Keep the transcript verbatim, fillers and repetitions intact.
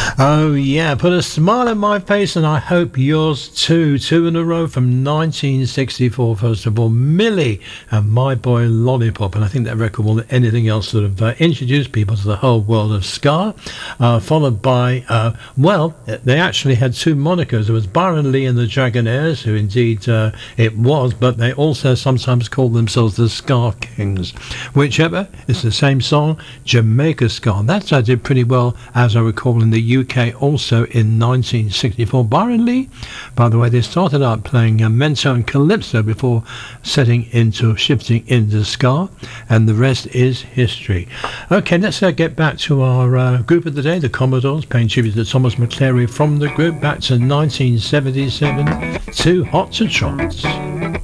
Oh yeah, put a smile on my face and I hope yours too. Two in a row from nineteen sixty-four, first of all, Millie and My Boy Lollipop. And I think that record more than anything else sort of uh, introduced people to the whole world of ska. Uh, followed by, uh, well, they actually had two monikers. There was Byron Lee and the Dragonaires, who indeed uh, it was, but they also sometimes called themselves the Ska Kings. Whichever, it's the same song, Jamaica Ska. That I did pretty well, as I recall, in the U K also in nineteen sixty-four. Byron Lee, by the way, they started out playing uh, Mento and Calypso before setting into, shifting into ska, and the rest is history. Okay, let's uh, get back to our uh, group of the day, the Commodores, paying tribute to Thomas McClary from the group back to nineteen seventy-seven to Hot to Trot.